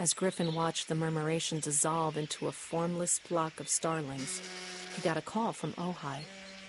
As Griffin watched the murmuration dissolve into a formless flock of starlings, he got a call from Ojai.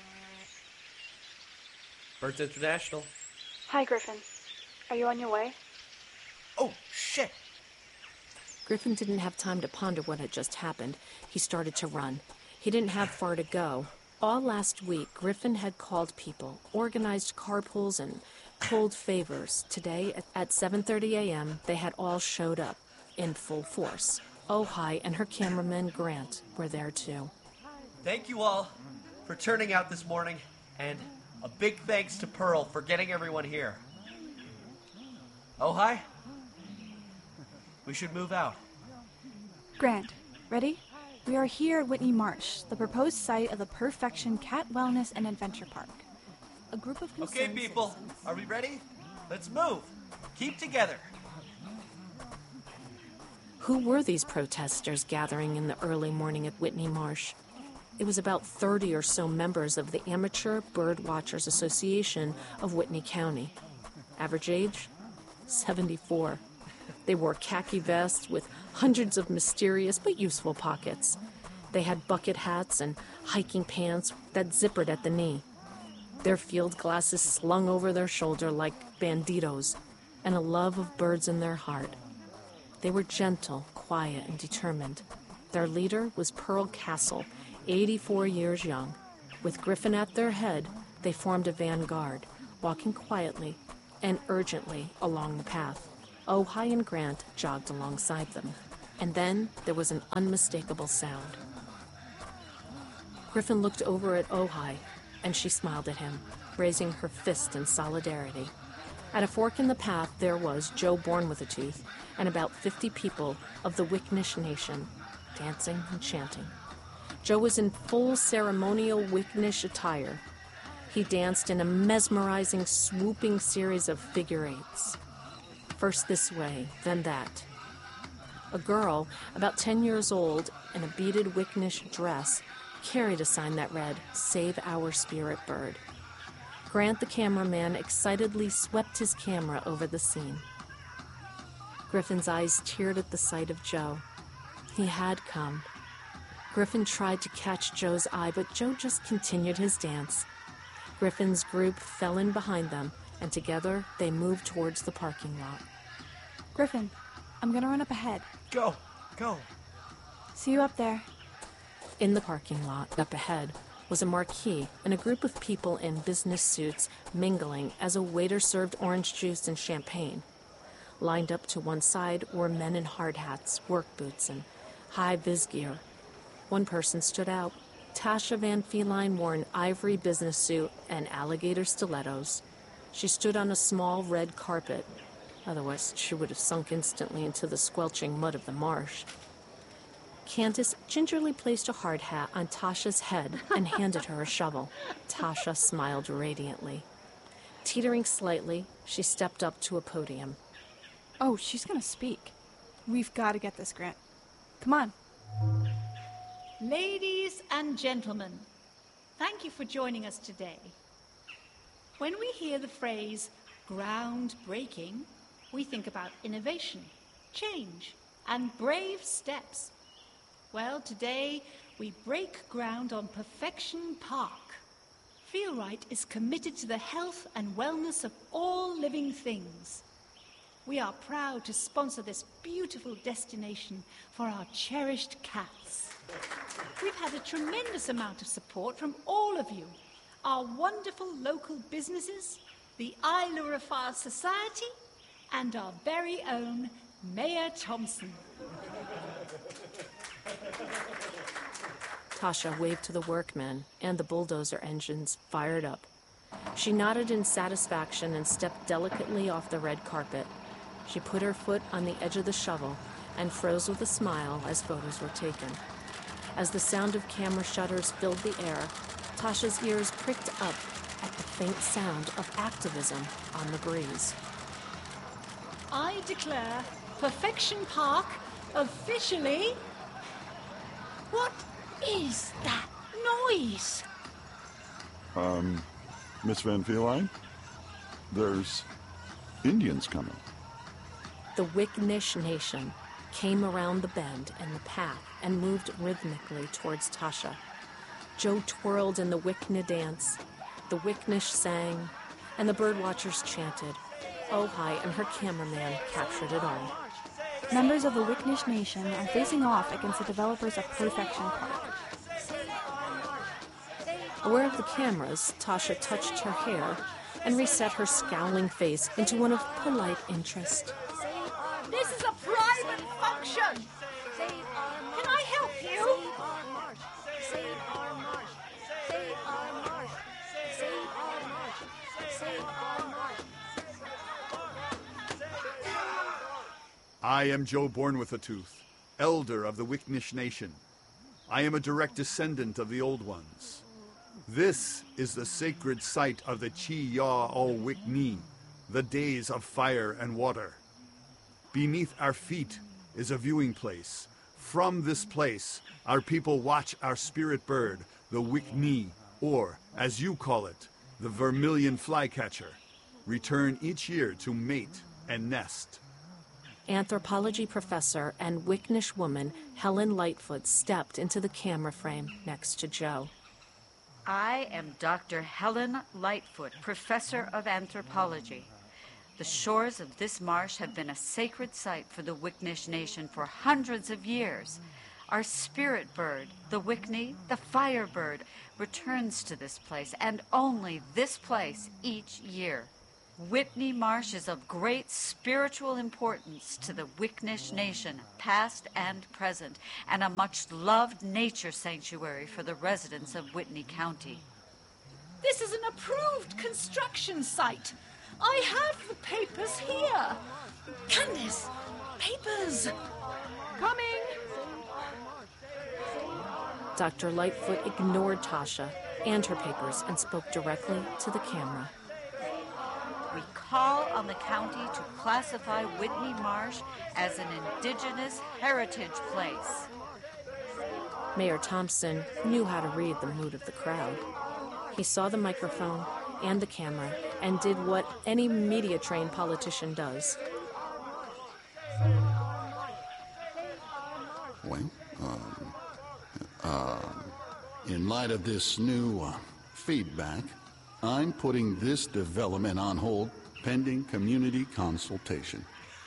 Birds International. Hi, Griffin. Are you on your way? Oh, shit! Griffin didn't have time to ponder what had just happened. He started to run. He didn't have far to go. All last week, Griffin had called people, organized carpools, and pulled favors. Today, at 7:30 a.m., they had all showed up, in full force. Ojai and her cameraman, Grant, were there too. Thank you all for turning out this morning, and a big thanks to Pearl for getting everyone here. Ojai? We should move out. Grant, ready? We are here at Whitney Marsh, the proposed site of the Perfection Cat Wellness and Adventure Park. A group of Okay, people, citizens... are we ready? Let's move. Keep together. Who were these protesters gathering in the early morning at Whitney Marsh? It was about 30 or so members of the Amateur Bird Watchers Association of Whitney County. Average age? 74. They wore khaki vests with hundreds of mysterious but useful pockets. They had bucket hats and hiking pants that zippered at the knee. Their field glasses slung over their shoulder like banditos, and a love of birds in their heart. They were gentle, quiet, and determined. Their leader was Pearl Castle, 84 years young. With Griffin at their head, they formed a vanguard, walking quietly and urgently along the path. Ojai and Grant jogged alongside them. And then there was an unmistakable sound. Griffin looked over at Ojai, and she smiled at him, raising her fist in solidarity. At a fork in the path, there was Joe Born with a Tooth and about 50 people of the Wicknish Nation, dancing and chanting. Joe was in full ceremonial Wicknish attire. He danced in a mesmerizing, swooping series of figure eights. First this way, then that. A girl, about 10 years old, in a beaded Wicknish dress, carried a sign that read, "Save Our Spirit Bird." Grant, the cameraman, excitedly swept his camera over the scene. Griffin's eyes teared at the sight of Joe. He had come. Griffin tried to catch Joe's eye, but Joe just continued his dance. Griffin's group fell in behind them, and together they moved towards the parking lot. Griffin, I'm gonna run up ahead. Go. See you up there. In the parking lot, up ahead, was a marquee and a group of people in business suits mingling as a waiter served orange juice and champagne. Lined up to one side were men in hard hats, work boots, and high-vis gear. One person stood out. Tasha Van Feline wore an ivory business suit and alligator stilettos. She stood on a small red carpet. Otherwise, she would have sunk instantly into the squelching mud of the marsh. Candace gingerly placed a hard hat on Tasha's head and handed her a shovel. Tasha smiled radiantly. Teetering slightly, she stepped up to a podium. Oh, she's gonna speak. We've got to get this, Grant. Come on. Ladies and gentlemen, thank you for joining us today. When we hear the phrase groundbreaking, we think about innovation, change, and brave steps. Well, today we break ground on Perfection Park. Feel Right is committed to the health and wellness of all living things. We are proud to sponsor this beautiful destination for our cherished cats. We've had a tremendous amount of support from all of you, our wonderful local businesses, the Isla Rafah Society, and our very own Mayor Thompson. Tasha waved to the workmen, and the bulldozer engines fired up. She nodded in satisfaction and stepped delicately off the red carpet. She put her foot on the edge of the shovel and froze with a smile as photos were taken. As the sound of camera shutters filled the air, Tasha's ears pricked up at the faint sound of activism on the breeze. I declare Perfection Park officially... What is that noise? Miss Van Feline? There's Indians coming. The Wicknish Nation, came around the bend in the path and moved rhythmically towards Tasha. Joe twirled in the Wickna dance, the Wicknish sang, and the birdwatchers chanted. Ojai and her cameraman captured it all. Members of the Wicknish Nation are facing off against the developers of Perfection Park. Aware of the cameras, Tasha touched her hair and reset her scowling face into one of polite interest. This is a private function. Can I help you? I am Joe Born-with-a-Tooth, elder of the Wicknish Nation. I am a direct descendant of the Old Ones. This is the sacred site of the Chi-Ya-Al-Wickni, the days of fire and water. Beneath our feet is a viewing place. From this place, our people watch our spirit bird, the Wickni, or, as you call it, the vermilion flycatcher, return each year to mate and nest. Anthropology professor and Wicknish woman Helen Lightfoot stepped into the camera frame next to Joe. I am Dr. Helen Lightfoot, professor of anthropology. The shores of this marsh have been a sacred site for the Wicknish Nation for hundreds of years. Our spirit bird, the Wickni, the firebird, returns to this place, and only this place, each year. Whitney Marsh is of great spiritual importance to the Wicknish Nation, past and present, and a much-loved nature sanctuary for the residents of Whitney County. This is an approved construction site. I have the papers here. Candace, papers. Coming. Dr. Lightfoot ignored Tasha and her papers and spoke directly to the camera. We call on the county to classify Whitney Marsh as an Indigenous heritage place. Mayor Thompson knew how to read the mood of the crowd. He saw the microphone and the camera and did what any media-trained politician does. Well, in light of this new feedback, I'm putting this development on hold pending community consultation.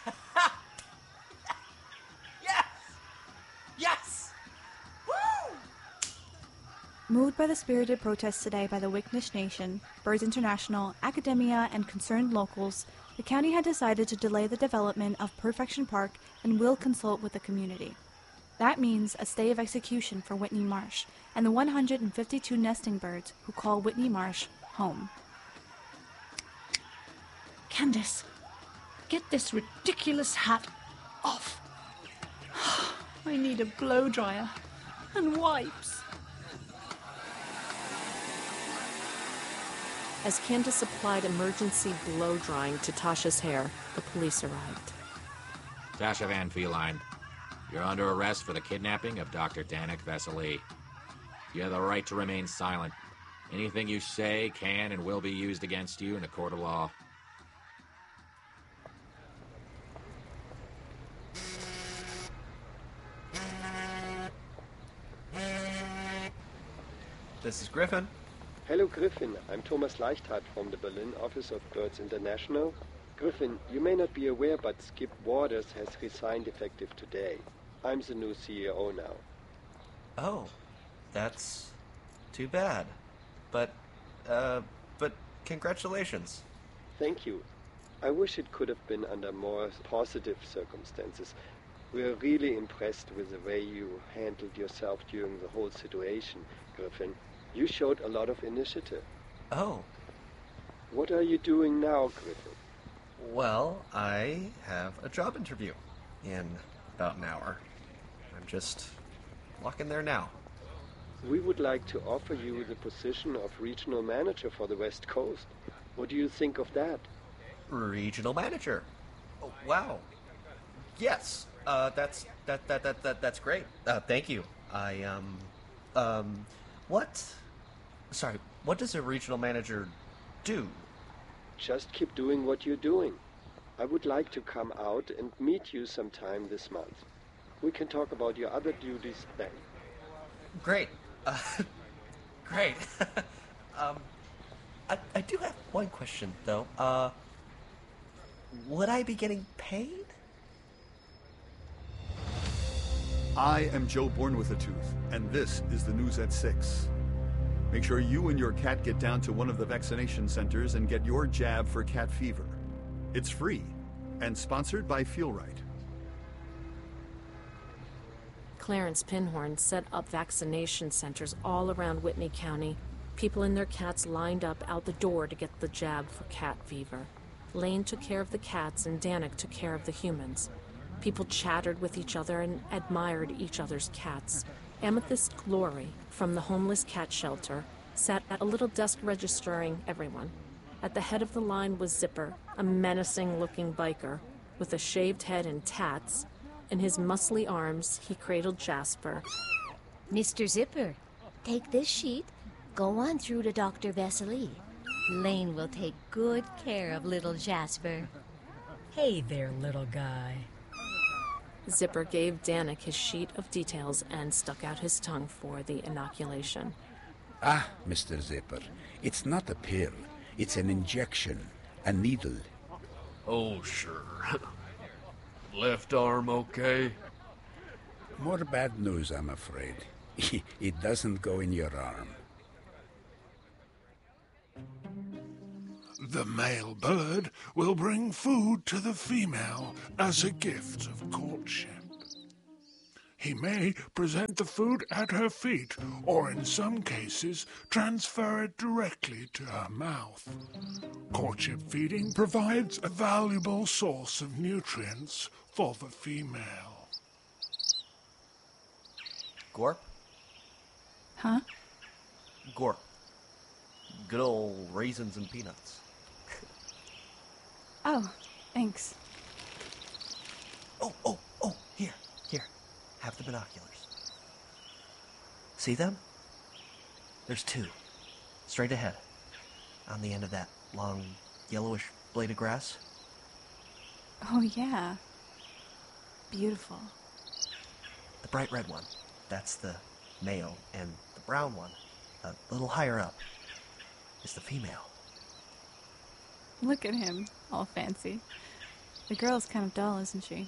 Yes! Yes! Woo! Moved by the spirited protests today by the Wicknish Nation, Birds International, academia, and concerned locals, the county had decided to delay the development of Perfection Park and will consult with the community. That means a stay of execution for Whitney Marsh and the 152 nesting birds who call Whitney Marsh home. Candace, get this ridiculous hat off. I need a blow dryer and wipes. As Candace applied emergency blow drying to Tasha's hair, the police arrived. Tasha Van Feline, you're under arrest for the kidnapping of Dr. Danik Vesely. You have the right to remain silent. Anything you say can and will be used against you in a court of law. This is Griffin. Hello, Griffin. I'm Thomas Leichthardt from the Berlin office of Birds International. Griffin, you may not be aware, but Skip Waters has resigned effective today. I'm the new CEO now. Oh, that's too bad. But congratulations. Thank you. I wish it could have been under more positive circumstances. We're really impressed with the way you handled yourself during the whole situation, Griffin. You showed a lot of initiative. Oh. What are you doing now, Griffin? Well, I have a job interview in about an hour. I'm just walking there now. We would like to offer you the position of regional manager for the West Coast. What do you think of that? Regional manager. Oh, wow. Yes. That's great. Thank you. What does a regional manager do? Just keep doing what you're doing. I would like to come out and meet you sometime this month. We can talk about your other duties then. Great. Great. I do have one question, though. Would I be getting paid? I am Joe Born with a Tooth, and this is the news at 6. Make sure you and your cat get down to one of the vaccination centers and get your jab for cat fever. It's free and sponsored by Feel-Right. Clarence Pinhorn set up vaccination centers all around Whitney County. People and their cats lined up out the door to get the jab for cat fever. Lane took care of the cats and Danik took care of the humans. People chattered with each other and admired each other's cats. Amethyst Glory, from the homeless cat shelter, sat at a little desk registering everyone. At the head of the line was Zipper, a menacing-looking biker, with a shaved head and tats. In his muscly arms, he cradled Jasper. Mr. Zipper, take this sheet. Go on through to Dr. Vesely. Lane will take good care of little Jasper. Hey there, little guy. Zipper gave Danik his sheet of details and stuck out his tongue for the inoculation. Ah, Mr. Zipper, it's not a pill. It's an injection, a needle. Oh, sure. Left arm okay? More bad news, I'm afraid. It doesn't go in your arm. The male bird will bring food to the female as a gift of courtship. He may present the food at her feet, or in some cases, transfer it directly to her mouth. Courtship feeding provides a valuable source of nutrients for the female. Gorp? Huh? Gorp. Good old raisins and peanuts. Oh, thanks. Oh, here. Have the binoculars. See them? There's 2. Straight ahead. On the end of that long, yellowish blade of grass. Oh, yeah. Beautiful. The bright red one, that's the male, and the brown one, a little higher up, is the female. Look at him, all fancy. The girl's kind of dull, isn't she?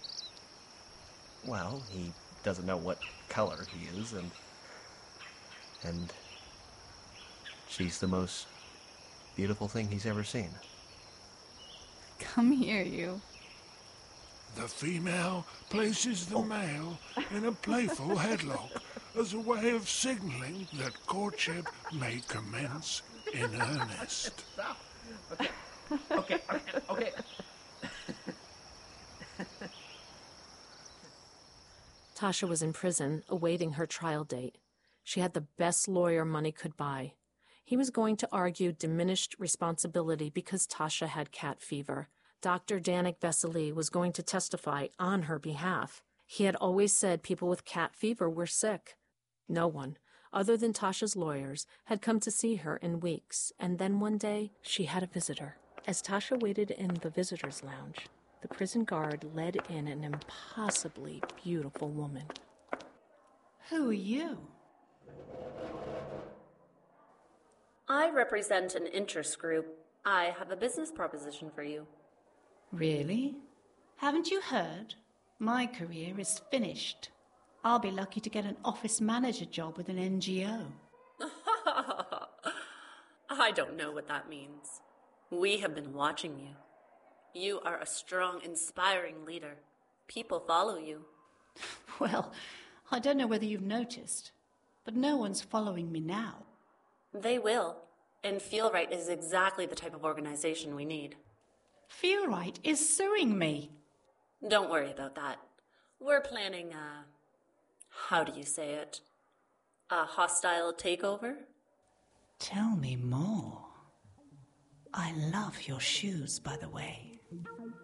Well, he doesn't know what color he is, and she's the most beautiful thing he's ever seen. Come here, you. The female places the male in a playful headlock as a way of signaling that courtship may commence in earnest. Okay. Tasha was in prison, awaiting her trial date. She had the best lawyer money could buy. He was going to argue diminished responsibility because Tasha had cat fever. Dr. Danik Vesely was going to testify on her behalf. He had always said people with cat fever were sick. No one, other than Tasha's lawyers, had come to see her in weeks, and then one day she had a visitor. As Tasha waited in the visitor's lounge, the prison guard led in an impossibly beautiful woman. Who are you? I represent an interest group. I have a business proposition for you. Really? Haven't you heard? My career is finished. I'll be lucky to get an office manager job with an NGO. I don't know what that means. We have been watching you. You are a strong, inspiring leader. People follow you. Well, I don't know whether you've noticed, but no one's following me now. They will, and Feel-Right is exactly the type of organization we need. Feel-Right is suing me. Don't worry about that. We're planning how do you say it? A hostile takeover? Tell me more. I love your shoes, by the way.